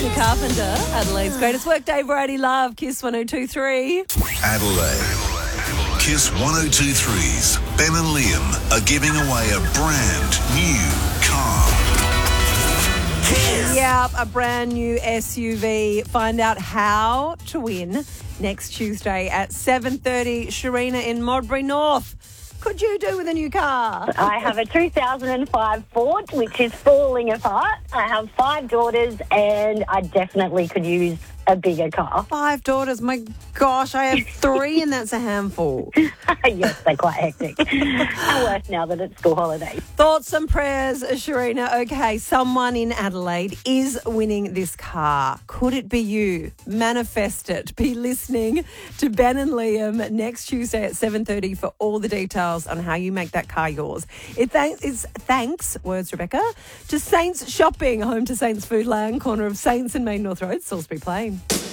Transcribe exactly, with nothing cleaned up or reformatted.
Sabrina Carpenter, Adelaide's greatest workday variety love, Kiss one oh two three. Adelaide. Kiss one oh two three's Ben and Liam are giving away a brand new car. Kiss. Yep, a brand new S U V. Find out how to win next Tuesday at seven thirty. Sharina in Modbury North. Could you do with a new car? I have a two thousand five Ford, which is falling apart. I have five daughters, and I definitely could use a bigger car. Five daughters. My gosh, I have three, and that's a handful. Yes, they're quite hectic. And worse now that it's school holidays. Thoughts and prayers, Sharina. Okay, someone in Adelaide is winning this car. Could it be you? Manifest it. Be listening to Ben and Liam next Tuesday at seven thirty for all the details on how you make that car yours. It thanks, it's thanks, words Rebecca, to Saints Shopping, home to Saints Foodland, corner of Saints and Main North Road, Salisbury Plain.